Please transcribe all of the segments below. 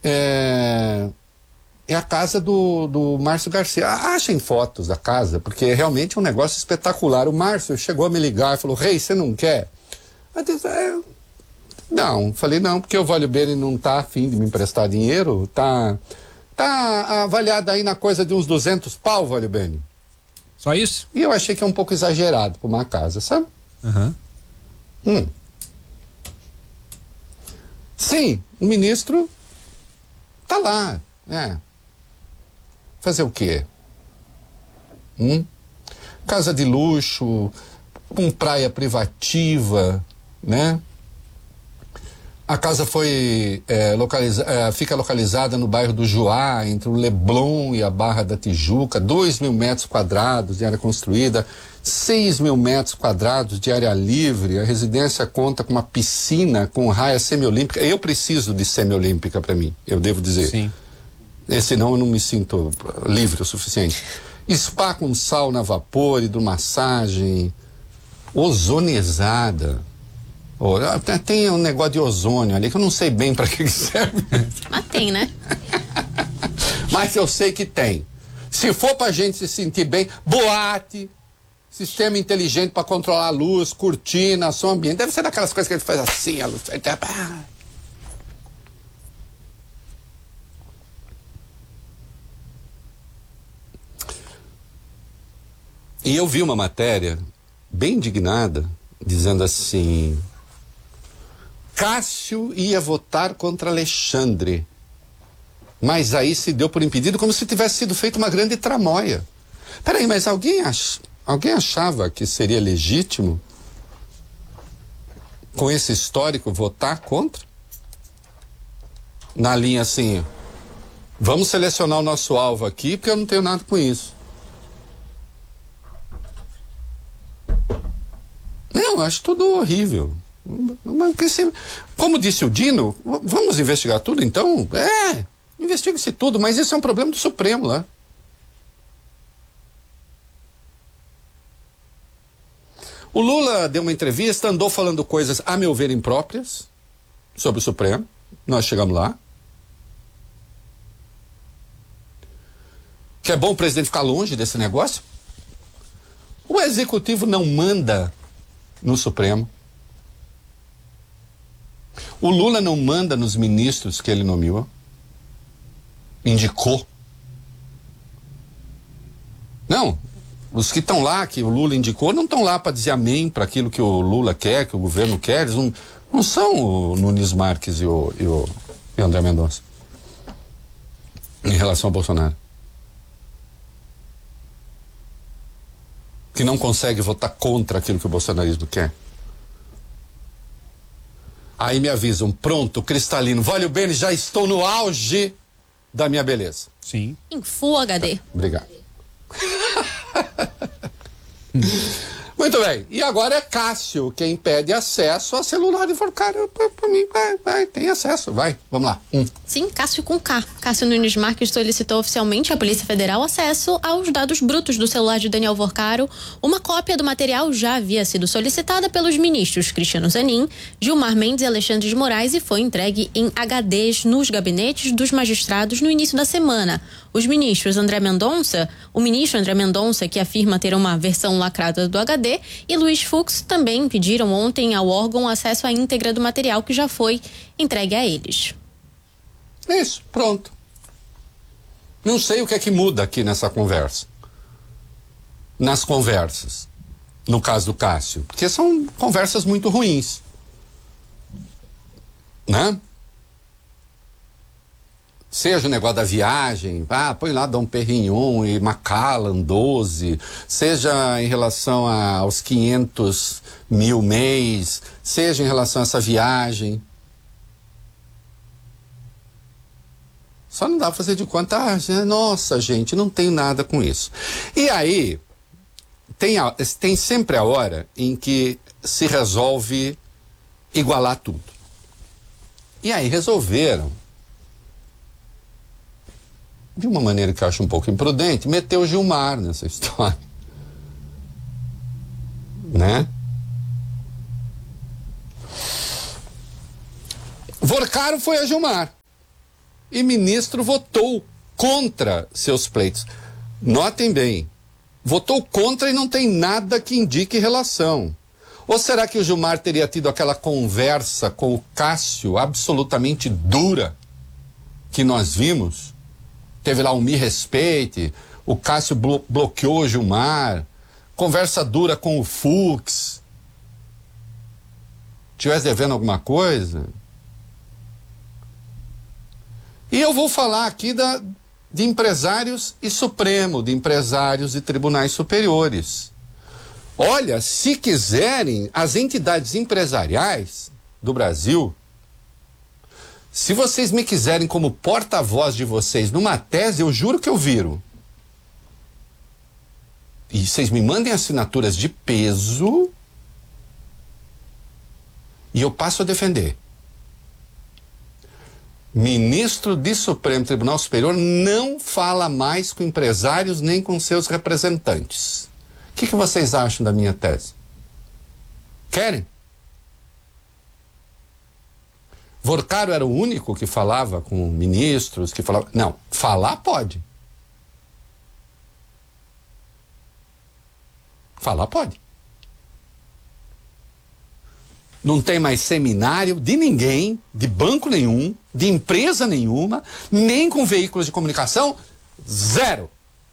é a casa do Márcio Garcia. Achem fotos da casa, porque realmente é um negócio espetacular. O Márcio chegou a me ligar e falou: Rei, você não quer? Eu disse, não, falei não, porque o Vólio Bene não está afim de me emprestar dinheiro, tá avaliado aí na coisa de uns 200 pau, Vólio Bene. Só isso? E eu achei que é um pouco exagerado para uma casa, sabe? Sim, o ministro tá lá, fazer o quê? Casa de luxo, com praia privativa, né? A casa foi fica localizada no bairro do Juá, entre o Leblon e a Barra da Tijuca, 2.000 metros quadrados de área construída, 6.000 metros quadrados de área livre. A residência conta com uma piscina com raia semiolímpica. Eu preciso de semiolímpica para mim, eu devo dizer. Sim. Senão eu não me sinto livre o suficiente. Spa com sauna a vapor, hidromassagem, ozonizada. Tem um negócio de ozônio ali que eu não sei bem para que serve. Mas tem, né? Mas eu sei que tem. Se for pra gente se sentir bem, boate, sistema inteligente para controlar a luz, cortina, som ambiente. Deve ser daquelas coisas que a gente faz assim, a luz. E eu vi uma matéria bem indignada, dizendo assim: Cássio ia votar contra Alexandre, mas aí se deu por impedido, como se tivesse sido feita uma grande tramóia. Peraí, mas alguém achava que seria legítimo, com esse histórico, votar contra? Na linha assim, vamos selecionar o nosso alvo aqui, porque eu não tenho nada com isso. Não, eu acho tudo horrível. Como disse o Dino, vamos investigar tudo então? Investigue-se tudo, mas isso é um problema do Supremo lá. O Lula deu uma entrevista, andou falando coisas, a meu ver, impróprias sobre o Supremo. Nós chegamos lá. Que é bom o presidente ficar longe desse negócio. O executivo não manda no Supremo. O Lula não manda nos ministros que ele nomeou, indicou. Não, os que estão lá, que o Lula indicou, não estão lá para dizer amém para aquilo que o Lula quer, que o governo quer. Eles não são o Nunes Marques e o André Mendonça em relação ao Bolsonaro, que não consegue votar contra aquilo que o bolsonarismo quer. Aí me avisam, pronto, cristalino, Vólio Bene, já estou no auge da minha beleza. Sim. Em Full HD. Obrigado. Muito bem, e agora é Cássio quem pede acesso a celular enforcado. Por mim, vai, tem acesso, vai, vamos lá. Sim, Cássio com K. Cássio Nunes Marques solicitou oficialmente à Polícia Federal acesso aos dados brutos do celular de Daniel Vorcaro. Uma cópia do material já havia sido solicitada pelos ministros Cristiano Zanin, Gilmar Mendes e Alexandre de Moraes e foi entregue em HDs nos gabinetes dos magistrados no início da semana. Os ministros o ministro André Mendonça, que afirma ter uma versão lacrada do HD, e Luiz Fux também pediram ontem ao órgão acesso à íntegra do material que já foi entregue a eles. Isso, pronto. Não sei o que é que muda aqui nessa conversa. Nas conversas, no caso do Cássio, porque são conversas muito ruins, né? Seja o negócio da viagem, põe lá Dom Perignon e Macallan 12, seja em relação aos 500 mil mês, seja em relação a essa viagem. Só não dá pra fazer de conta, nossa gente, não tem nada com isso. E aí, tem sempre a hora em que se resolve igualar tudo. E aí resolveram, de uma maneira que eu acho um pouco imprudente, meter o Gilmar nessa história. Né? Vorcaro foi a Gilmar. e ministro votou contra seus pleitos. Notem bem, votou contra e não tem nada que indique relação. Ou será que o Gilmar teria tido aquela conversa com o Cássio absolutamente dura que nós vimos? Teve lá um me respeite, o Cássio bloqueou o Gilmar, conversa dura com o Fux. Tivesse devendo alguma coisa? E eu vou falar aqui de empresários e Supremo, de empresários e tribunais superiores. Olha, se quiserem, as entidades empresariais do Brasil, se vocês me quiserem como porta-voz de vocês numa tese, eu juro que eu viro. E vocês me mandem assinaturas de peso e eu passo a defender. Ministro de Supremo Tribunal Superior não fala mais com empresários nem com seus representantes. O que vocês acham da minha tese? Querem? Vorcaro era o único que falava com ministros, que falava... Não, falar pode. Falar pode. Não tem mais seminário de ninguém, de banco nenhum, de empresa nenhuma, nem com veículos de comunicação, zero.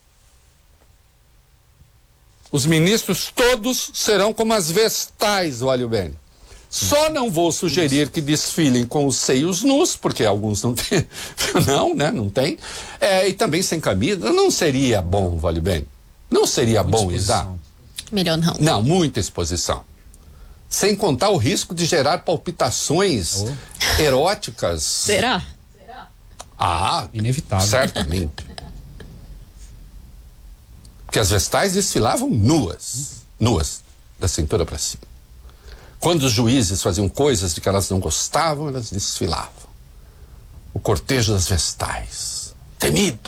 Os ministros todos serão como as vestais, olha bem. Só não vou sugerir que desfilem com os seios nus, porque alguns não têm, não tem. E também sem camisa, não seria bom, vale bem. Não seria bom usar. Melhor não. Não, muita exposição. Sem contar o risco de gerar palpitações eróticas. Será? Ah, inevitável. Certamente. Porque as vestais desfilavam nuas, da cintura para cima. Quando os juízes faziam coisas de que elas não gostavam, elas desfilavam. O cortejo das vestais. Temido.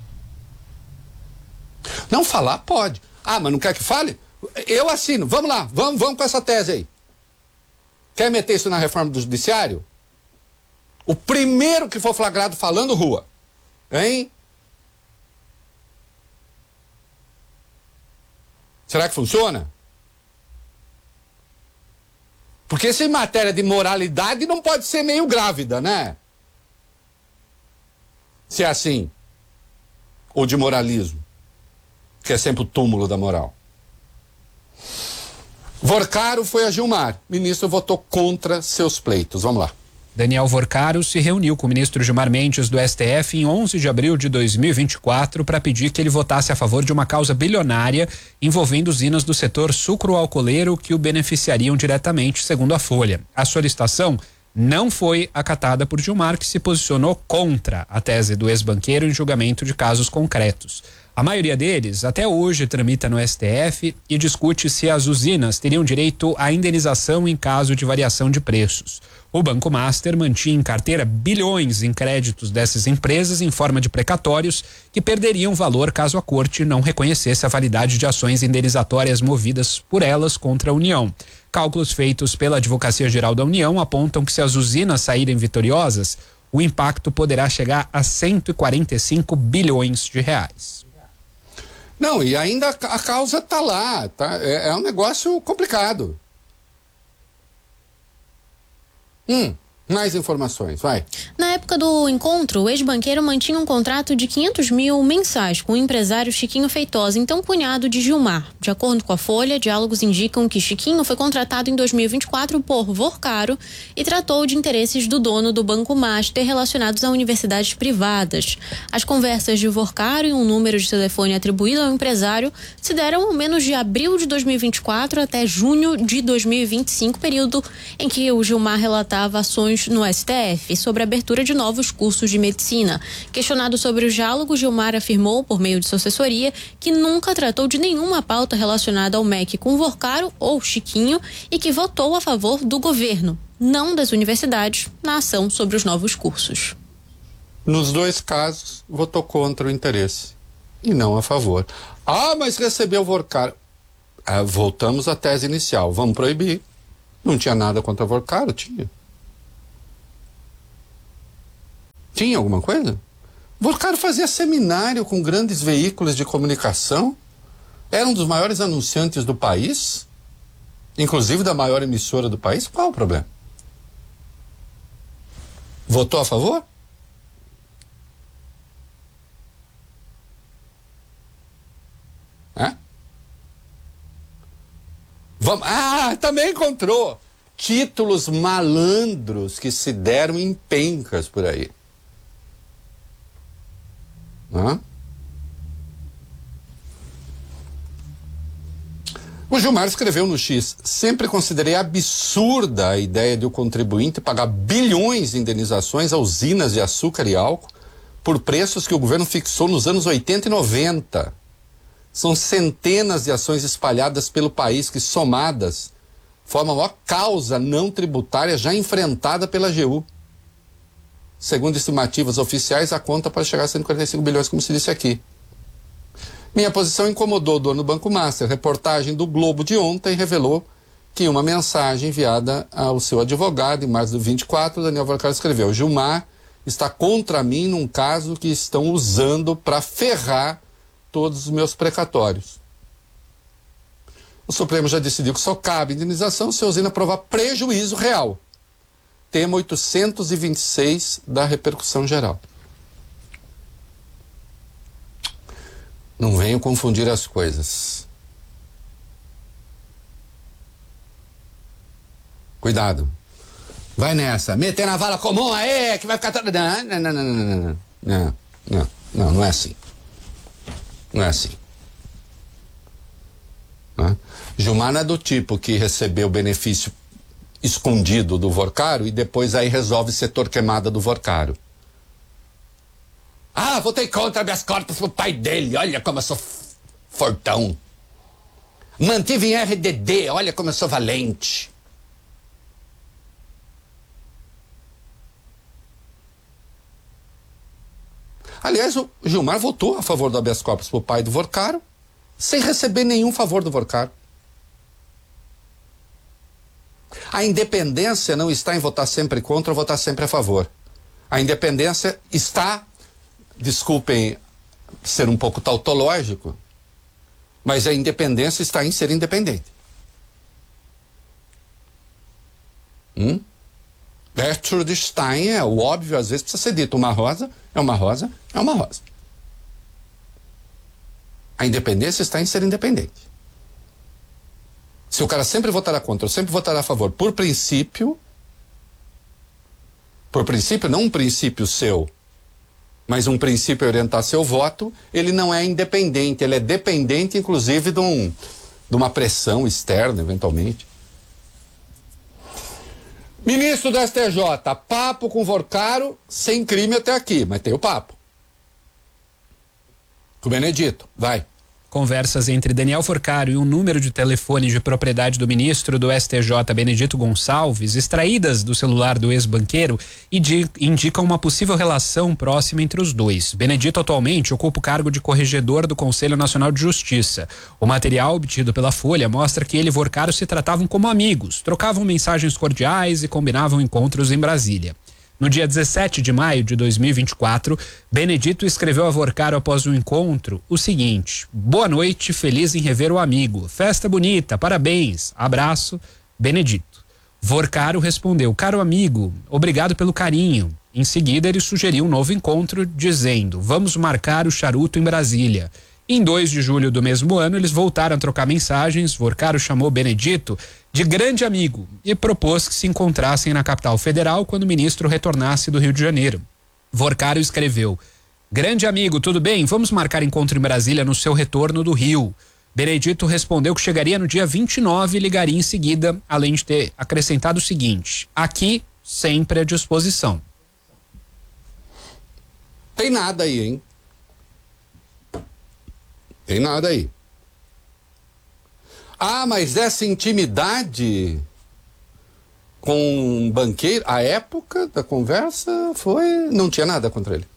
Não falar pode. Ah, mas não quer que fale? Eu assino. Vamos lá, vamos com essa tese aí. Quer meter isso na reforma do judiciário? O primeiro que for flagrado falando, rua. Hein? Será que funciona? Porque se em matéria de moralidade não pode ser meio grávida, né? Se é assim. Ou de moralismo. Que é sempre o túmulo da moral. Vorcaro foi a Gilmar. O ministro votou contra seus pleitos. Vamos lá. Daniel Vorcaro se reuniu com o ministro Gilmar Mendes do STF em 11 de abril de 2024 para pedir que ele votasse a favor de uma causa bilionária envolvendo usinas do setor sucroalcooleiro que o beneficiariam diretamente, segundo a Folha. A solicitação não foi acatada por Gilmar, que se posicionou contra a tese do ex-banqueiro em julgamento de casos concretos. A maioria deles, até hoje, tramita no STF e discute se as usinas teriam direito à indenização em caso de variação de preços. O Banco Master mantinha em carteira bilhões em créditos dessas empresas em forma de precatórios que perderiam valor caso a corte não reconhecesse a validade de ações indenizatórias movidas por elas contra a União. Cálculos feitos pela Advocacia Geral da União apontam que se as usinas saírem vitoriosas, o impacto poderá chegar a 145 bilhões de reais. Não, e ainda a causa está lá, tá? É um negócio complicado. Mais informações, vai. Na época do encontro, o ex-banqueiro mantinha um contrato de 500 mil mensais com o empresário Chiquinho Feitosa, então cunhado de Gilmar. De acordo com a Folha, diálogos indicam que Chiquinho foi contratado em 2024 por Vorcaro e tratou de interesses do dono do Banco Master relacionados a universidades privadas. As conversas de Vorcaro e um número de telefone atribuído ao empresário se deram ao menos de abril de 2024 até junho de 2025, período em que o Gilmar relatava ações no STF sobre a abertura de novos cursos de medicina. Questionado sobre o diálogo, Gilmar afirmou, por meio de sua assessoria, que nunca tratou de nenhuma pauta relacionada ao MEC com Vorcaro ou Chiquinho e que votou a favor do governo, não das universidades, na ação sobre os novos cursos. Nos dois casos, votou contra o interesse e não a favor. Ah, mas recebeu Vorcaro. Voltamos à tese inicial. Vamos proibir. Não tinha nada contra Vorcaro? Tinha. Tinha alguma coisa? Vorcaro fazia seminário com grandes veículos de comunicação, era um dos maiores anunciantes do país, inclusive da maior emissora do país. Qual o problema? Votou a favor? Também encontrou títulos malandros que se deram em pencas por aí. O Gilmar escreveu no X: sempre considerei absurda a ideia de o contribuinte pagar bilhões de indenizações a usinas de açúcar e álcool por preços que o governo fixou nos anos 80 e 90. São centenas de ações espalhadas pelo país que, somadas, formam a maior causa não tributária já enfrentada pela AGU. Segundo estimativas oficiais, a conta pode chegar a 145 bilhões, como se disse aqui. Minha posição incomodou o dono do Banco Master. Reportagem do Globo de ontem revelou que uma mensagem enviada ao seu advogado em março de 24, Daniel Vorcaro escreveu: Gilmar está contra mim num caso que estão usando para ferrar todos os meus precatórios. O Supremo já decidiu que só cabe indenização se a usina provar prejuízo real. Tema 826 da repercussão geral. Não venham confundir as coisas. Cuidado. Vai nessa. Meter na vala comum aí, que vai ficar... Não é assim. Não é assim. Gilmar não é do tipo que recebeu o benefício escondido do Vorcaro e depois aí resolve ser torquemada do Vorcaro. Votei contra habeas corpus pro pai dele, olha como eu sou fortão. Mantive em RDD, olha como eu sou valente. Aliás, o Gilmar votou a favor do habeas corpus pro pai do Vorcaro, sem receber nenhum favor do Vorcaro. A independência não está em votar sempre contra ou votar sempre a favor. A independência está, desculpem ser um pouco tautológico, mas a independência está em ser independente. Gertrude Stein é o óbvio, às vezes precisa ser dito. Uma rosa é uma rosa, é uma rosa. A independência está em ser independente. Se o cara sempre votará contra ou sempre votará a favor, por princípio, não um princípio seu, mas um princípio orientar seu voto, ele não é independente, ele é dependente, inclusive, de uma pressão externa, eventualmente. Ministro do STJ, papo com Vorcaro, sem crime até aqui, mas tem o papo. Com o Benedito, vai. Conversas entre Daniel Vorcaro e um número de telefone de propriedade do ministro do STJ, Benedito Gonçalves, extraídas do celular do ex-banqueiro, indicam uma possível relação próxima entre os dois. Benedito atualmente ocupa o cargo de corregedor do Conselho Nacional de Justiça. O material obtido pela Folha mostra que ele e Vorcaro se tratavam como amigos, trocavam mensagens cordiais e combinavam encontros em Brasília. No dia 17 de maio de 2024, Benedito escreveu a Vorcaro após o encontro o seguinte: boa noite, feliz em rever o amigo. Festa bonita, parabéns. Abraço, Benedito. Vorcaro respondeu: caro amigo, obrigado pelo carinho. Em seguida, ele sugeriu um novo encontro, dizendo: vamos marcar o charuto em Brasília. Em 2 de julho do mesmo ano, eles voltaram a trocar mensagens. Vorcaro chamou Benedito de grande amigo e propôs que se encontrassem na capital federal quando o ministro retornasse do Rio de Janeiro. Vorcaro escreveu: grande amigo, tudo bem? Vamos marcar encontro em Brasília no seu retorno do Rio. Benedito respondeu que chegaria no dia 29 e ligaria em seguida, além de ter acrescentado o seguinte: aqui, sempre à disposição. Tem nada aí, hein? Tem nada aí. Mas essa intimidade com um banqueiro, a época da conversa não tinha nada contra ele.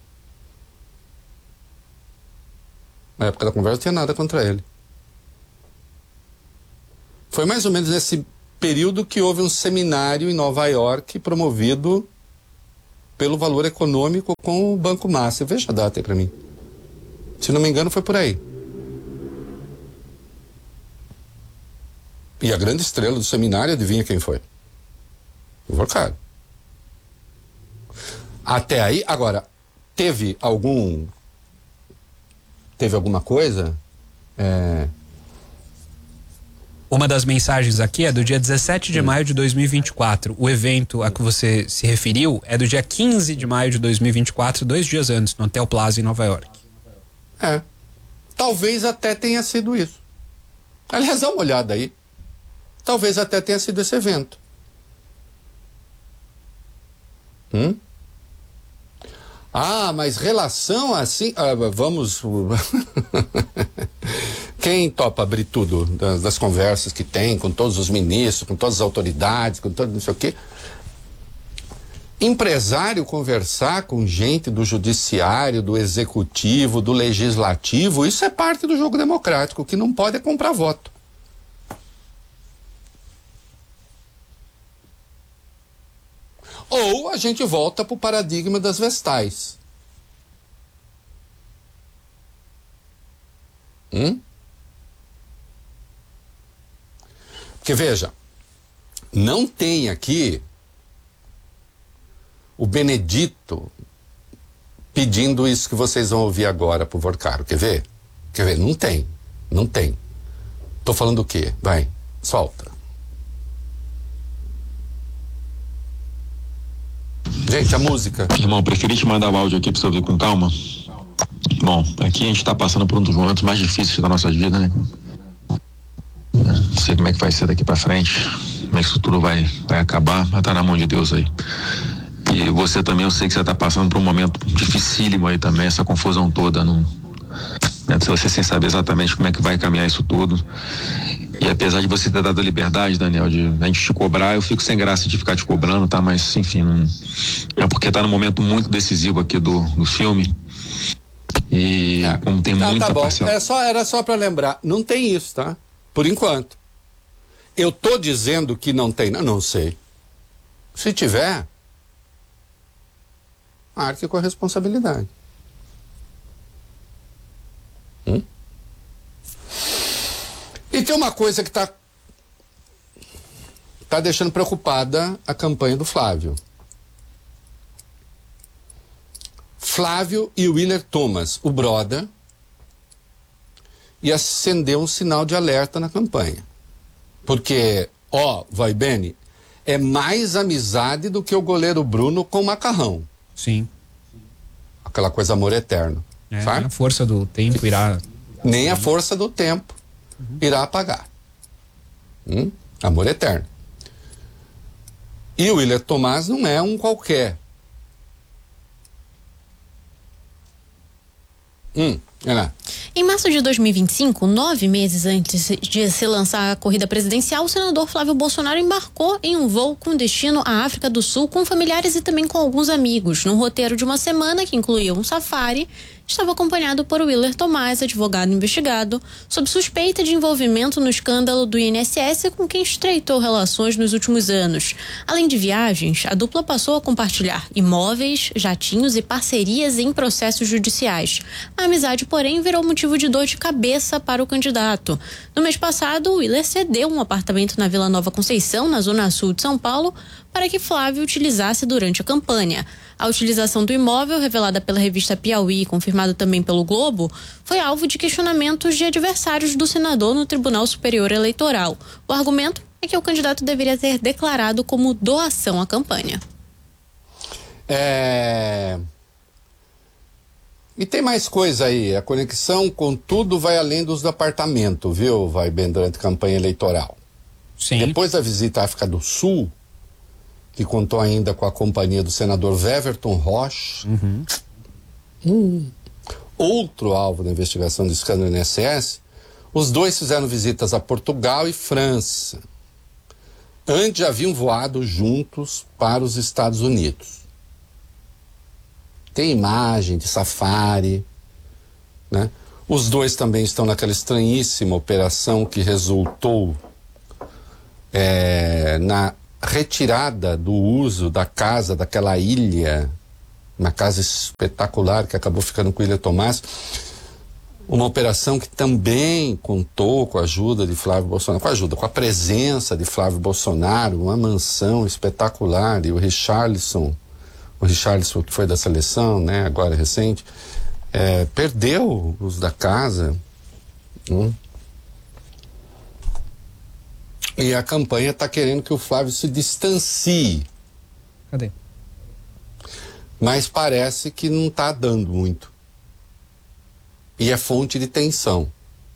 Na época da conversa não tinha nada contra ele. Foi mais ou menos nesse período que houve um seminário em Nova York promovido pelo valor econômico com o Banco Master. Veja a data aí para mim. Se não me engano, foi por aí. E a grande estrela do seminário, adivinha quem foi? O Vorcaro. Até aí, agora, teve alguma coisa? Uma das mensagens aqui é do dia 17 de maio de 2024. O evento a que você se referiu é do dia 15 de maio de 2024, 2 dias antes, no Hotel Plaza, em Nova York. Talvez até tenha sido isso. Aliás, dá uma olhada aí. Talvez até tenha sido esse evento. Mas relação assim... vamos... Quem topa abrir tudo das conversas que tem com todos os ministros, com todas as autoridades, com todo não sei o quê? Empresário conversar com gente do judiciário, do executivo, do legislativo, isso é parte do jogo democrático. O que não pode é comprar voto. Ou a gente volta para o paradigma das vestais. Porque veja, não tem aqui o Benedito pedindo isso que vocês vão ouvir agora pro Vorcaro. Quer ver? Não tem. Tô falando o quê? Vai, solta. Gente, a música. Irmão, preferi te mandar o áudio aqui pra você ouvir com calma. Bom, aqui a gente tá passando por um dos momentos mais difíceis da nossa vida, né? Não sei como é que vai ser daqui pra frente, como é que isso tudo vai acabar, mas tá na mão de Deus aí. E você também, eu sei que você tá passando por um momento dificílimo aí também, essa confusão toda, né? Você sem saber exatamente como é que vai caminhar isso tudo. E apesar de você ter dado a liberdade, Daniel, de a gente te cobrar, eu fico sem graça de ficar te cobrando, tá? Mas, enfim, não... é porque tá num momento muito decisivo aqui do filme. E como tem muita tá bom. parcela... Era só para lembrar, não tem isso, tá? Por enquanto. Eu tô dizendo que não tem, não sei. Se tiver, arque com a responsabilidade. E tem uma coisa que tá deixando preocupada a campanha do Flávio. Flávio e Willer Thomas, o brother, e acendeu um sinal de alerta na campanha. Porque, vai bem, é mais amizade do que o goleiro Bruno com o Macarrão. Sim. Aquela coisa amor eterno. Sabe? Nem a força do tempo irá... Nem a força do tempo irá apagar. Amor eterno. E o Willer Thomas não é um qualquer. Em março de 2025, 9 meses antes de se lançar a corrida presidencial, o senador Flávio Bolsonaro embarcou em um voo com destino à África do Sul com familiares e também com alguns amigos. Num roteiro de uma semana que incluía um safari, estava acompanhado por Willer Thomas, advogado investigado, sob suspeita de envolvimento no escândalo do INSS com quem estreitou relações nos últimos anos. Além de viagens, a dupla passou a compartilhar imóveis, jatinhos e parcerias em processos judiciais. A amizade, porém, virou motivo de dor de cabeça para o candidato. No mês passado, Willer cedeu um apartamento na Vila Nova Conceição, na zona sul de São Paulo, para que Flávio utilizasse durante a campanha. A utilização do imóvel, revelada pela revista Piauí e confirmada também pelo Globo, foi alvo de questionamentos de adversários do senador no Tribunal Superior Eleitoral. O argumento é que o candidato deveria ter declarado como doação à campanha. E tem mais coisa aí, a conexão com tudo vai além dos do apartamento, viu? Vai bem durante a campanha eleitoral. Sim. Depois da visita à África do Sul, que contou ainda com a companhia do senador Weverton Rocha, outro alvo da investigação do escândalo do INSS, os dois fizeram visitas a Portugal e França. Antes já haviam voado juntos para os Estados Unidos. Tem imagem de safari, né? Os dois também estão naquela estranhíssima operação que resultou na retirada do uso da casa daquela ilha uma casa espetacular que acabou ficando com o William Tomás. Uma operação que também contou com a ajuda de Flávio Bolsonaro, com a presença de Flávio Bolsonaro, uma mansão espetacular. E o Richarlison que foi da seleção, né, agora recente, perdeu os da casa. E a campanha está querendo que o Flávio se distancie. Cadê? Mas parece que não está dando muito. E é fonte de tensão.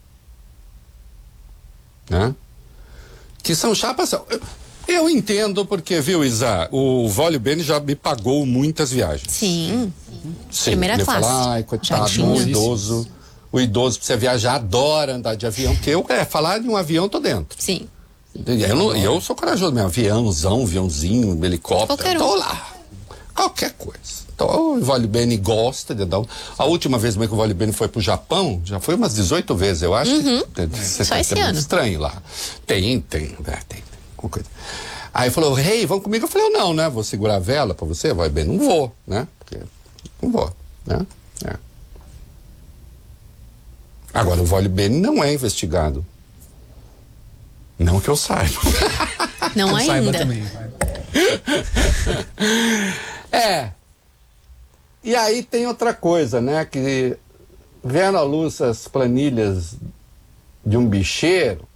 Né? Que são chapas... Eu entendo porque, viu, Isa, o Vólio Bene já me pagou muitas viagens. Sim. Primeira classe. Falar, ai, coitado, o idoso. O idoso precisa viajar, adora andar de avião, porque eu, falar de um avião, tô dentro. Sim. Eu sou corajoso mesmo, aviãozinho, helicóptero, Qualquer um. tô lá. Qualquer coisa. Então, o Vólio Bene gosta de dar. A última vez que o Vólio Bene foi pro Japão, já foi umas 18 vezes, eu acho. Só esse ano. Estranho lá. Tem. Coisa. Aí falou, vamos comigo? Eu falei, não, né? Vou segurar a vela pra você, Vólio Bene? Não vou, né? Porque não vou, né? Agora, o Vólio Bene não é investigado. Não que eu saiba. Não ainda. Saiba também. E aí tem outra coisa, né? Que vendo à luz as planilhas de um bicheiro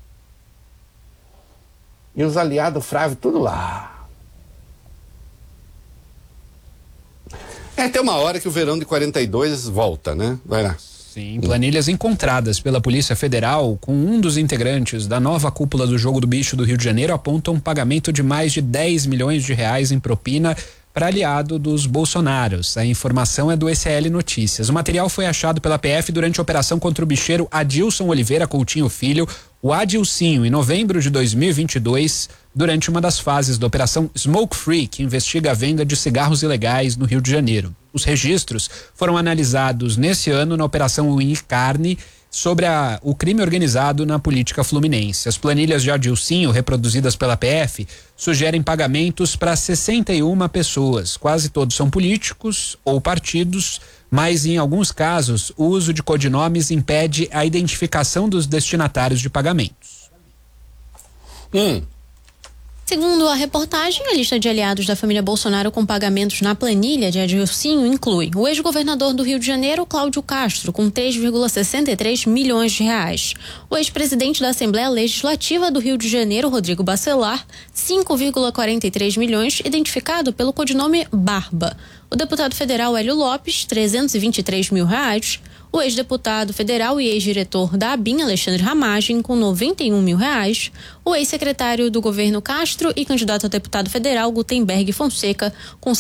e os aliados Flávio tudo lá. Tem uma hora que o verão de 42 volta, né? Vai lá. Sim, planilhas encontradas pela Polícia Federal com um dos integrantes da nova cúpula do Jogo do Bicho do Rio de Janeiro apontam um pagamento de mais de 10 milhões de reais em propina para aliado dos Bolsonaros. A informação é do ECL Notícias. O material foi achado pela PF durante a operação contra o bicheiro Adilson Oliveira Coutinho Filho, o Adilcinho, em novembro de 2022, durante uma das fases da Operação Smoke Free, que investiga a venda de cigarros ilegais no Rio de Janeiro. Os registros foram analisados nesse ano na Operação Carne sobre o crime organizado na política fluminense. As planilhas de Adilcinho, reproduzidas pela PF, sugerem pagamentos para 61 pessoas. Quase todos são políticos ou partidos, mas em alguns casos o uso de codinomes impede a identificação dos destinatários de pagamentos. Segundo a reportagem, a lista de aliados da família Bolsonaro com pagamentos na planilha de Adilcinho inclui o ex-governador do Rio de Janeiro, Cláudio Castro, com 3,63 milhões de reais. O ex-presidente da Assembleia Legislativa do Rio de Janeiro, Rodrigo Bacelar, 5,43 milhões, identificado pelo codinome Barba. O deputado federal Hélio Lopes, 323 mil reais. O ex-deputado federal e ex-diretor da ABIN, Alexandre Ramagem, com 91 mil reais. O ex-secretário do governo Castro e candidato a deputado federal, Gutenberg Fonseca, com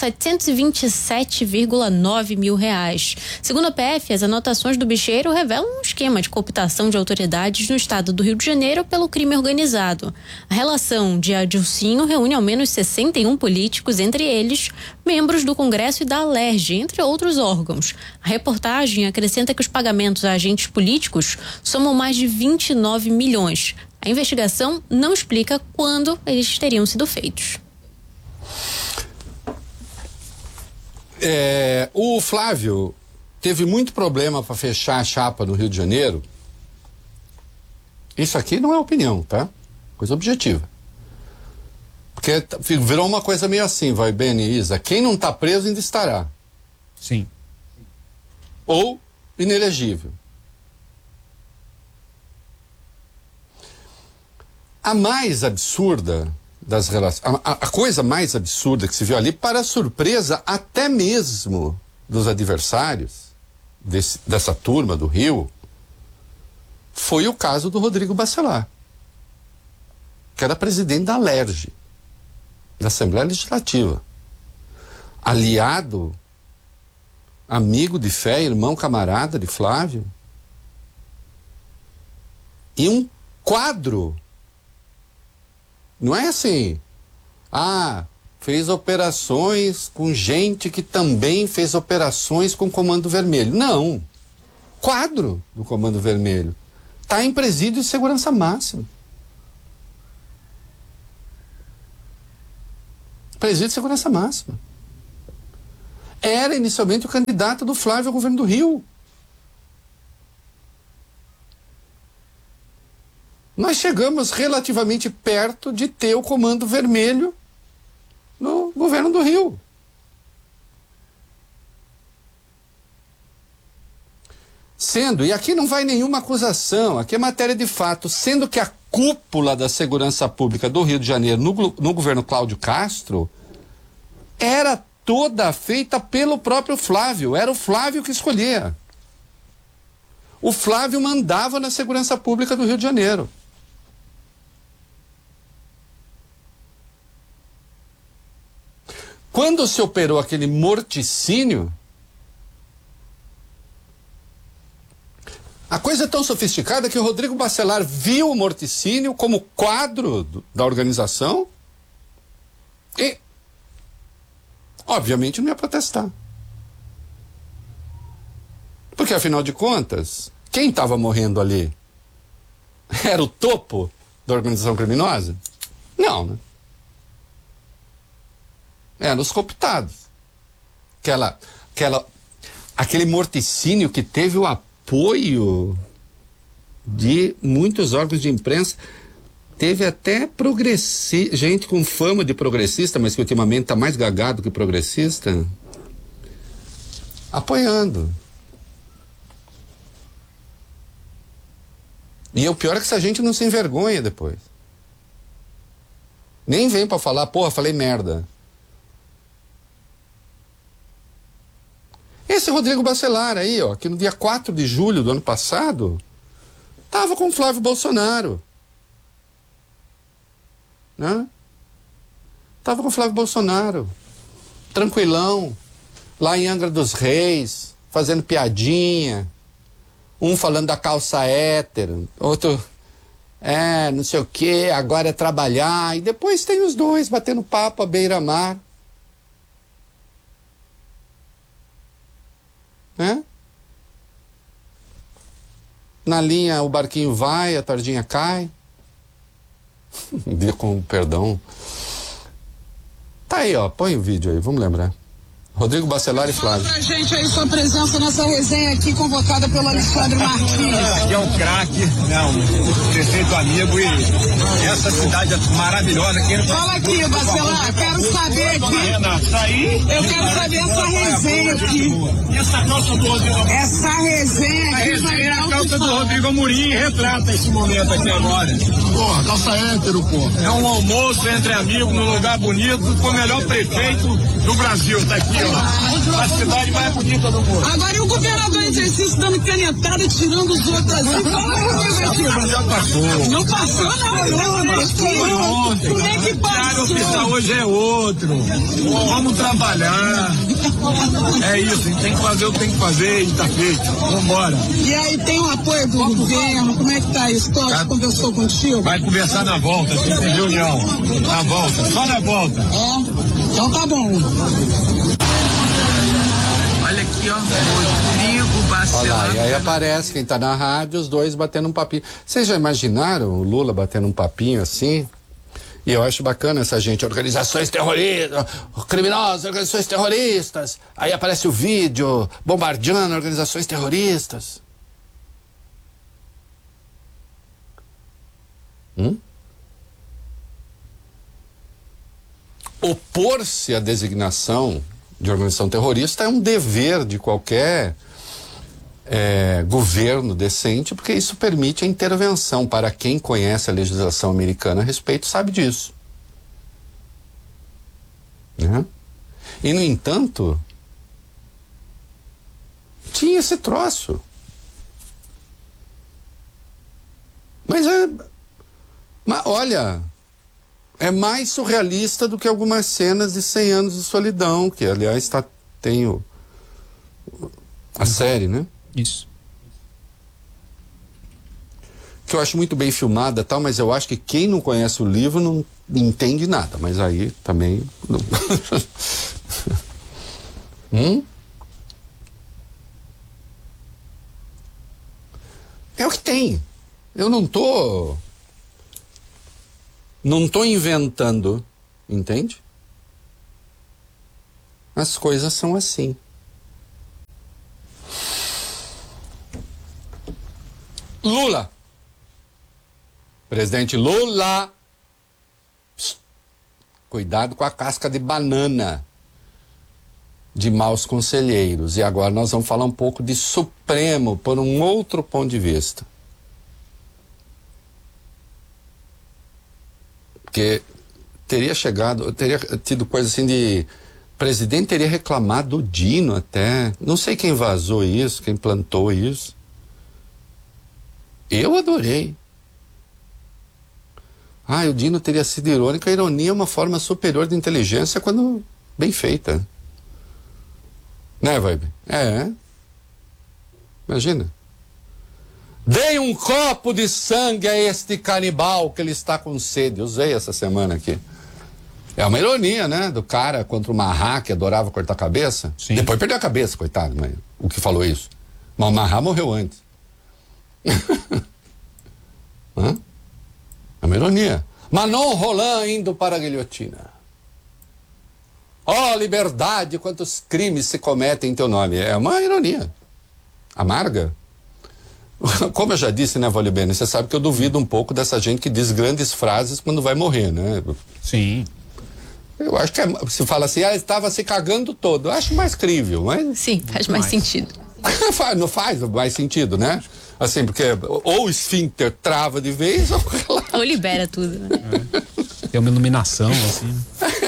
727,9 mil reais. Segundo a PF, as anotações do bicheiro revelam um esquema de cooptação de autoridades no estado do Rio de Janeiro pelo crime organizado. A relação de Adilcinho reúne ao menos 61 políticos, entre eles membros do Congresso e da Alerj, entre outros órgãos. A reportagem acrescenta que os pagamentos a agentes políticos somam mais de 29 milhões. A investigação não explica quando eles teriam sido feitos. O Flávio teve muito problema para fechar a chapa no Rio de Janeiro. Isso aqui não é opinião, tá? Coisa objetiva. Porque virou uma coisa meio assim, vai, Beni e Isa. Quem não está preso ainda estará. Sim. Ou inelegível. A mais absurda das relações, a coisa mais absurda que se viu ali, para surpresa até mesmo dos adversários dessa turma do Rio, foi o caso do Rodrigo Bacelar, que era presidente da Alerj, da Assembleia Legislativa, aliado, amigo de fé, irmão, camarada de Flávio, e um quadro. Não é assim, fez operações com gente que também fez operações com o Comando Vermelho. Não, quadro do Comando Vermelho. Está em presídio de segurança máxima. Presídio de segurança máxima. era inicialmente o candidato do Flávio ao governo do Rio. Nós chegamos relativamente perto de ter o Comando Vermelho no governo do Rio. Sendo, e aqui não vai nenhuma acusação, aqui é matéria de fato, sendo que a cúpula da segurança pública do Rio de Janeiro no governo Cláudio Castro era toda feita pelo próprio Flávio, era o Flávio que escolhia. O Flávio mandava na segurança pública do Rio de Janeiro. Quando se operou aquele morticínio, a coisa é tão sofisticada que o Rodrigo Bacelar viu o morticínio como quadro da organização e, obviamente, não ia protestar. Porque, afinal de contas, quem estava morrendo ali era o topo da organização criminosa? Não, né? Eram os cooptados. Aquele morticínio que teve o apoio de muitos órgãos de imprensa, teve até gente com fama de progressista, mas que ultimamente está mais gagado que progressista, apoiando. E o pior é que essa gente não se envergonha depois. Nem vem para falar, porra, falei merda. Esse Rodrigo Bacelar aí, ó, que no dia 4 de julho do ano passado, estava com o Flávio Bolsonaro. Né? Tava com o Flávio Bolsonaro. Tranquilão. Lá em Angra dos Reis, fazendo piadinha. Um falando da calça hétero, outro, não sei o que, agora é trabalhar. E depois tem os dois batendo papo à beira-mar. Né? Na linha o barquinho vai, a tardinha cai. Com perdão. Tá aí, ó, põe o vídeo aí, vamos lembrar. Rodrigo Bacelar e Flávio. Fala pra gente aí sua presença nessa resenha aqui convocada pelo Alexandre Martins. Aqui é um craque, um prefeito amigo e essa cidade é maravilhosa. Fala aqui, Bacelar, quero saber aqui. Eu quero saber essa resenha aqui. Essa calça do Rodrigo. Essa resenha aqui. É a calça do Rodrigo Amorim retrata esse momento aqui agora. Porra, calça hétero, porra. É um almoço entre amigos num lugar bonito com o melhor prefeito do Brasil. Tá aqui, ó. A cidade mais bonita do mundo. Agora e o governador em exercício dando canetada, tirando os outros assim? Fala comigo aqui. Já passou. Não passou, não. Ontem. Como é que O diário passou? oficial hoje é outro. Vamos trabalhar. É isso, a gente tem que fazer o que tem que fazer e tá feito. Vambora. E aí tem o apoio do governo, como é que tá isso? Todos conversou contigo? Vai conversar na volta, tem reunião. Na volta, só na volta. É? Então tá bom. Olha aqui, ó, Rodrigo Bacelar. Olha lá, e aí aparece quem tá na rádio, os dois batendo um papinho. Vocês já imaginaram o Lula batendo um papinho assim? E eu acho bacana essa gente, organizações terroristas, criminosos, organizações terroristas. Aí aparece o vídeo bombardeando organizações terroristas. Opor-se à designação de organização terrorista é um dever de qualquer governo decente, porque isso permite a intervenção. Para quem conhece a legislação americana a respeito, sabe disso. Né? E, no entanto, tinha esse troço. Mas olha, é mais surrealista do que algumas cenas de 100 anos de solidão, que, aliás, tem a série, né? Isso. Que eu acho muito bem filmada, tal, mas eu acho que quem não conhece o livro não entende nada. Mas aí também É o que tem. Eu não tô inventando, entende? As coisas são assim. Lula. Presidente Lula. Psst. Cuidado com a casca de banana de maus conselheiros. E agora nós vamos falar um pouco de Supremo por um outro ponto de vista. Porque teria tido coisa assim de... O presidente teria reclamado do Dino até. Não sei quem vazou isso, quem plantou isso. Eu adorei. O Dino teria sido irônico. A ironia é uma forma superior de inteligência quando bem feita. Né, Vibe? Imagina. Dei um copo de sangue a este canibal que ele está com sede. Usei essa semana aqui. É uma ironia, né? Do cara contra o Mahatma que adorava cortar a cabeça. Sim. Depois perdeu a cabeça, coitado, mas o que falou isso. Mas o Mahatma morreu antes. É uma ironia. Manon Roland indo para a guilhotina. Liberdade, quantos crimes se cometem em teu nome. É uma ironia. Amarga. Como eu já disse, né, Vale Bene? Você sabe que eu duvido um pouco dessa gente que diz grandes frases quando vai morrer, né? Sim. Eu acho que se fala assim, estava se cagando todo. Eu acho mais crível, mas... Sim, faz mais sentido. Não faz mais sentido, né? Assim, porque ou o esfíncter trava de vez ou libera tudo, né? Tem uma iluminação, assim.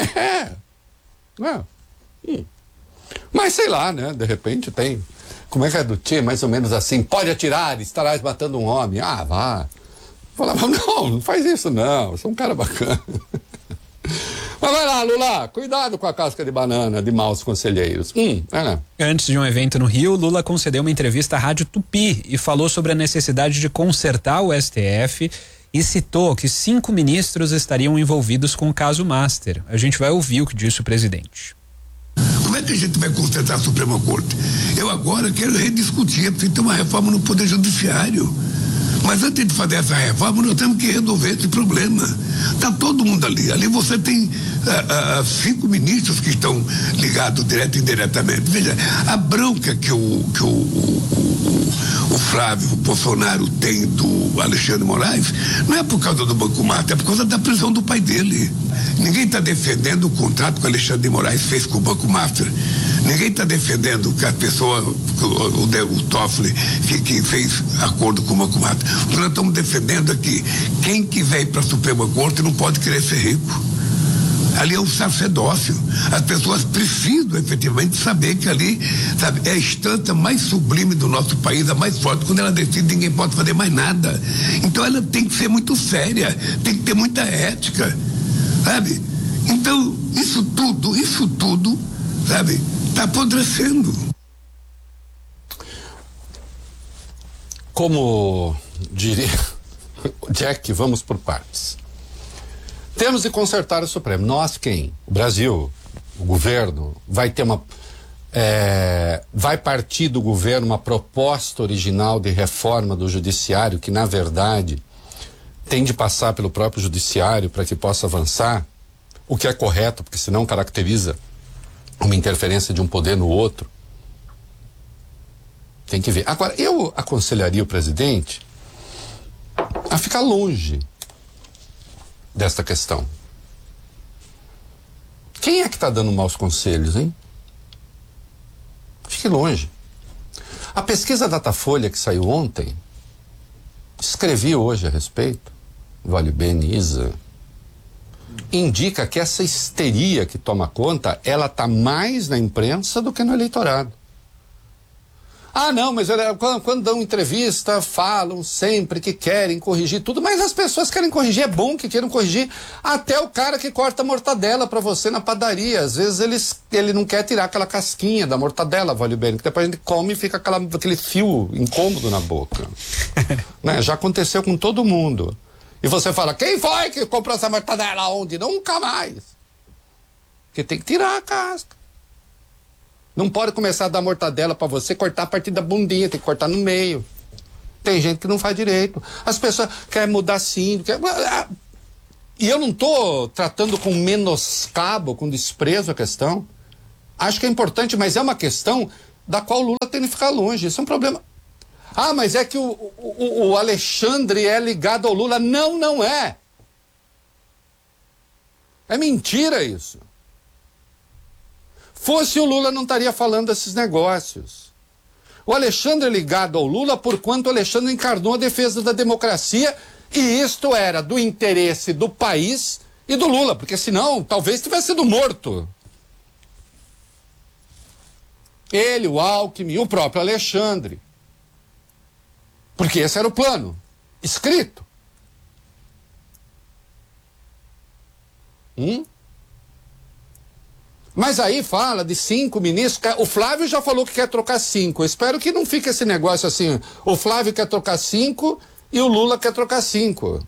Mas sei lá, né? De repente tem... Como é que é do Tchê? Mais ou menos assim. Pode atirar, estarás matando um homem. Vá. Falava, não faz isso não. Eu sou um cara bacana. Mas vai lá, Lula, cuidado com a casca de banana de maus conselheiros. Antes de um evento no Rio, Lula concedeu uma entrevista à Rádio Tupi e falou sobre a necessidade de consertar o STF e citou que 5 ministros estariam envolvidos com o caso Master. A gente vai ouvir o que disse o presidente. Como é que a gente vai consertar a Suprema Corte? Eu agora quero rediscutir, porque tem uma reforma no Poder Judiciário. Mas antes de fazer essa reforma, nós temos que resolver esse problema. Está todo mundo ali. Ali você tem 5 ministros que estão ligados direto e indiretamente. Veja, a bronca que o Flávio Bolsonaro tem do Alexandre Moraes não é por causa do Banco Master, é por causa da prisão do pai dele. Ninguém está defendendo o contrato que o Alexandre de Moraes fez com o Banco Master. Ninguém está defendendo que a pessoa, o Toffoli, que fez acordo com o Banco Master. O que nós estamos defendendo é que quem quiser ir para a Suprema Corte não pode querer ser rico. Ali é um sacerdócio. As pessoas precisam efetivamente saber que ali, sabe, é a instância mais sublime do nosso país, a mais forte. Quando ela decide, ninguém pode fazer mais nada. Então ela tem que ser muito séria, tem que ter muita ética, sabe? Então, isso tudo, sabe, está apodrecendo. Como diria Jack, vamos por partes. Temos de consertar o Supremo. Nós quem? O Brasil, o governo, vai ter vai partir do governo uma proposta original de reforma do judiciário que, na verdade, tem de passar pelo próprio judiciário para que possa avançar, o que é correto, porque senão caracteriza uma interferência de um poder no outro. Tem que ver. Agora, eu aconselharia o presidente a ficar longe desta questão. Quem é que está dando maus conselhos, hein? Fique longe. A pesquisa Datafolha que saiu ontem, escrevi hoje a respeito, Vale Bene, Isa, indica que essa histeria que toma conta, ela está mais na imprensa do que no eleitorado. Não, mas quando dão entrevista, falam sempre que querem corrigir tudo, mas as pessoas querem corrigir, é bom que queiram corrigir. Até o cara que corta mortadela para você na padaria, às vezes ele não quer tirar aquela casquinha da mortadela, Vale Bene, que depois a gente come e fica aquele fio incômodo na boca. Né? Já aconteceu com todo mundo. E você fala, quem foi que comprou essa mortadela? Onde? Nunca mais. Porque tem que tirar a casca. Não pode começar a dar mortadela para você, cortar a partir da bundinha, tem que cortar no meio. Tem gente que não faz direito. As pessoas querem mudar sim. E eu não estou tratando com menoscabo, com desprezo a questão. Acho que é importante, mas é uma questão da qual o Lula tem que ficar longe. Isso é um problema. Ah, mas é que o Alexandre é ligado ao Lula. Não, não é. É mentira isso. Fosse o Lula, não estaria falando desses negócios. O Alexandre é ligado ao Lula porquanto o Alexandre encarnou a defesa da democracia, e isto era do interesse do país e do Lula, porque senão talvez tivesse sido morto. Ele, o Alckmin, o próprio Alexandre. Porque esse era o plano, escrito. Mas aí fala de 5 ministros. O Flávio já falou que quer trocar 5. Eu espero que não fique esse negócio assim. O Flávio quer trocar 5 e o Lula quer trocar 5.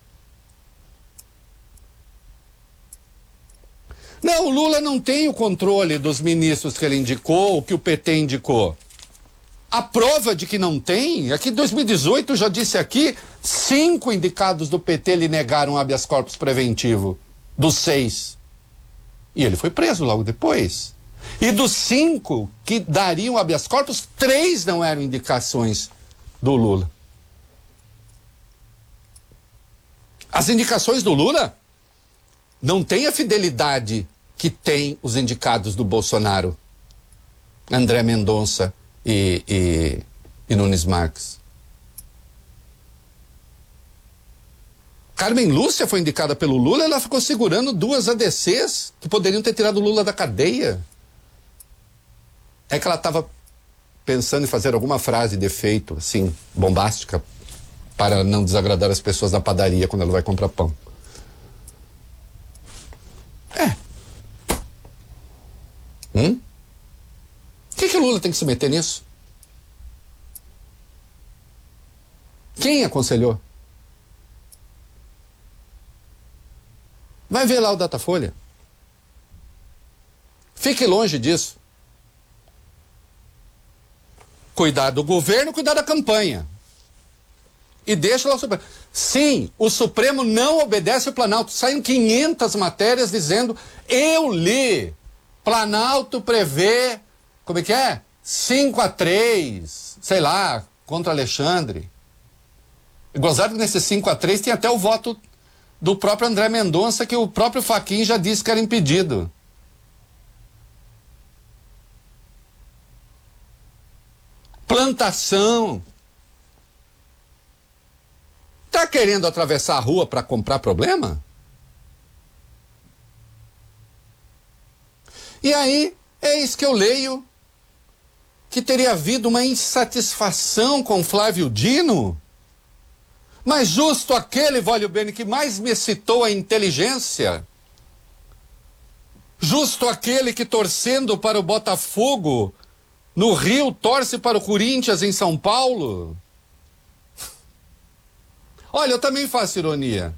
Não, o Lula não tem o controle dos ministros que ele indicou, o que o PT indicou. A prova de que não tem é que em 2018, eu já disse aqui, 5 indicados do PT lhe negaram habeas corpus preventivo, dos 6. E ele foi preso logo depois. E dos 5 que dariam habeas corpus, 3 não eram indicações do Lula. As indicações do Lula não têm a fidelidade que tem os indicados do Bolsonaro. André Mendonça e Nunes Marques. Carmen Lúcia foi indicada pelo Lula, ela ficou segurando 2 ADCs que poderiam ter tirado o Lula da cadeia. É que ela estava pensando em fazer alguma frase de efeito, assim, bombástica, para não desagradar as pessoas na padaria quando ela vai comprar pão. Por que o Lula tem que se meter nisso? Quem aconselhou? Vai ver lá o Datafolha. Fique longe disso. Cuidar do governo, cuidar da campanha. E deixa lá o Supremo. Sim, o Supremo não obedece ao Planalto. Saem 500 matérias dizendo, eu li, Planalto prevê, como é que é? 5-3, sei lá, contra Alexandre. Gozado que nesse 5-3 tem até o voto do próprio André Mendonça, que o próprio Fachin já disse que era impedido. Plantação. Tá querendo atravessar a rua para comprar problema? E aí, é isso que eu leio, que teria havido uma insatisfação com Flávio Dino, mas justo aquele, Vólio Bene, que mais me citou a inteligência, justo aquele que torcendo para o Botafogo no Rio torce para o Corinthians em São Paulo. Olha, eu também faço ironia.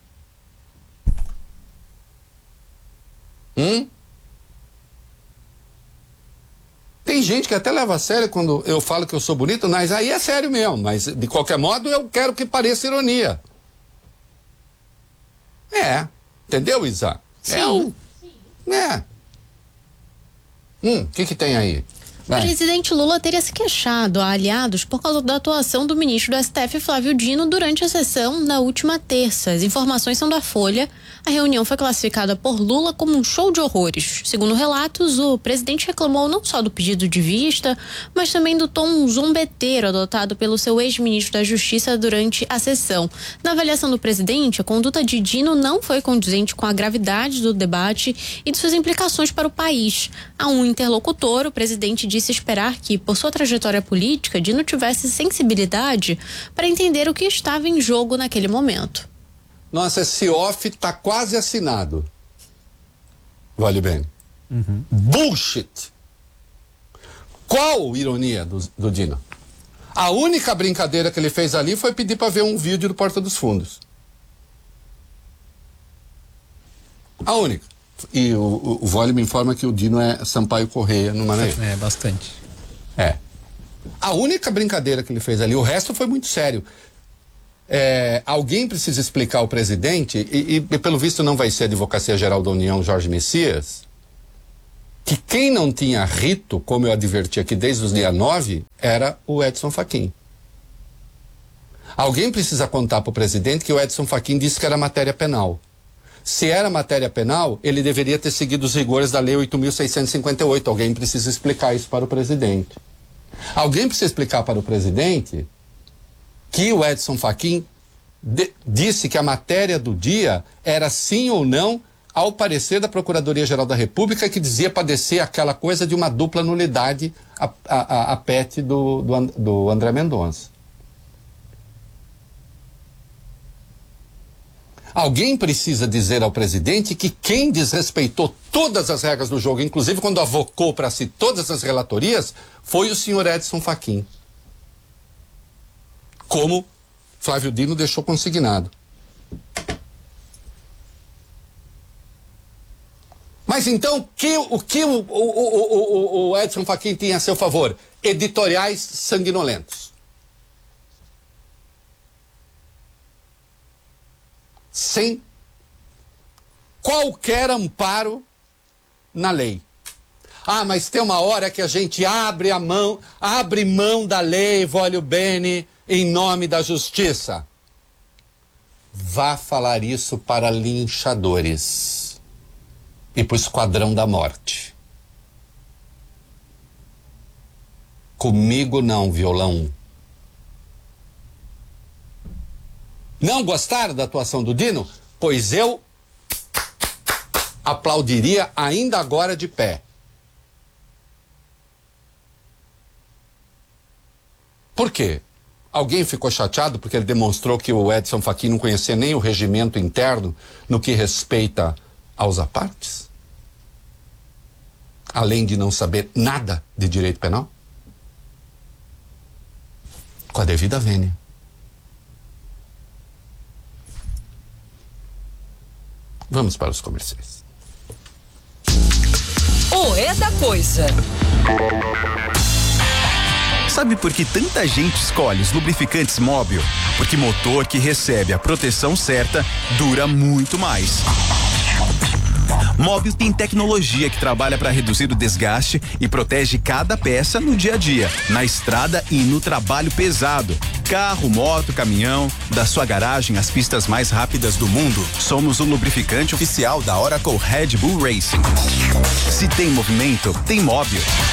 Tem gente que até leva a sério quando eu falo que eu sou bonito, mas aí é sério mesmo. Mas, de qualquer modo, eu quero que pareça ironia. Entendeu, Isa? Sim. O que tem aí? O presidente Lula teria se queixado a aliados por causa da atuação do ministro do STF, Flávio Dino, durante a sessão da última terça. As informações são da Folha. A reunião foi classificada por Lula como um show de horrores. Segundo relatos, o presidente reclamou não só do pedido de vista, mas também do tom zombeteiro adotado pelo seu ex-ministro da Justiça durante a sessão. Na avaliação do presidente, a conduta de Dino não foi condizente com a gravidade do debate e de suas implicações para o país. A um interlocutor, o presidente disse esperar que, por sua trajetória política, Dino tivesse sensibilidade para entender o que estava em jogo naquele momento. Nossa, esse off tá quase assinado. Vale bem. Bullshit. Qual ironia do Dino? A única brincadeira que ele fez ali foi pedir para ver um vídeo do Porta dos Fundos. A única. E o Vole me informa que o Dino é Sampaio Correia no Maranhão. É, bastante. A única brincadeira que ele fez ali, o resto foi muito sério. Alguém precisa explicar ao presidente, e pelo visto não vai ser a Advocacia Geral da União, Jorge Messias, que quem não tinha rito, como eu adverti aqui desde os dias 9, era o Edson Fachin. Alguém precisa contar para o presidente que o Edson Fachin disse que era matéria penal. Se era matéria penal, ele deveria ter seguido os rigores da Lei 8.658. Alguém precisa explicar isso para o presidente. Alguém precisa explicar para o presidente que o Edson Fachin disse que a matéria do dia era sim ou não ao parecer da Procuradoria-Geral da República, que dizia padecer aquela coisa de uma dupla nulidade a PET do André Mendonça. Alguém precisa dizer ao presidente que quem desrespeitou todas as regras do jogo, inclusive quando avocou para si todas as relatorias, foi o senhor Edson Fachin. Como Flávio Dino deixou consignado. Mas então, o que o Edson Fachin tinha a seu favor? Editoriais sanguinolentos. Sem qualquer amparo na lei. Ah, mas tem uma hora que a gente abre mão da lei, voglio bene, em nome da justiça. Vá falar isso para linchadores e para o Esquadrão da Morte. Comigo não, violão. Não gostaram da atuação do Dino? Pois eu aplaudiria ainda agora de pé. Por quê? Alguém ficou chateado porque ele demonstrou que o Edson Fachin não conhecia nem o regimento interno no que respeita aos apartes? Além de não saber nada de direito penal? Com a devida vênia. Vamos para os comerciais. O É da Coisa. Sabe por que tanta gente escolhe os lubrificantes Móbil? Porque motor que recebe a proteção certa dura muito mais. Móbil tem tecnologia que trabalha para reduzir o desgaste e protege cada peça no dia a dia, na estrada e no trabalho pesado. Carro, moto, caminhão, da sua garagem às pistas mais rápidas do mundo, somos o lubrificante oficial da Oracle Red Bull Racing. Se tem movimento, tem Móbil.